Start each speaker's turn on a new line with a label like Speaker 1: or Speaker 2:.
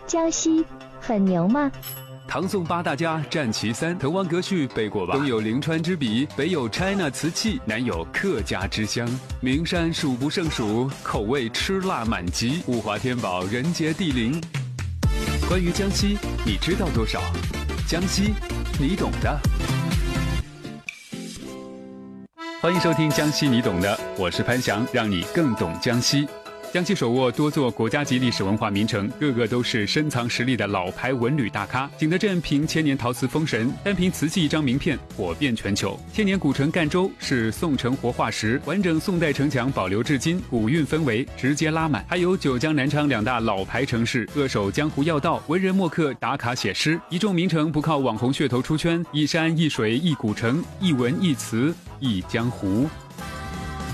Speaker 1: 江西很牛吗？
Speaker 2: 唐宋八大家占其三，滕王阁序背过吧？东有临川之笔，北有 China 瓷器，南有客家之乡。名山数不胜数，口味吃辣满级，物华天宝，人杰地灵。关于江西，你知道多少？江西，你懂的。欢迎收听江西你懂的，我是潘翔，让你更懂江西。江西手握多座国家级历史文化名城，个个都是深藏实力的老牌文旅大咖。景德镇凭千年陶瓷封神，单凭瓷器一张名片火遍全球。千年古城赣州是宋城活化石，完整宋代城墙保留至今，古韵氛围直接拉满。还有九江南昌两大老牌城市，扼守江湖要道，文人墨客打卡写诗。一众名城不靠网红噱头出圈，一山一水一古城，一文一词一江湖。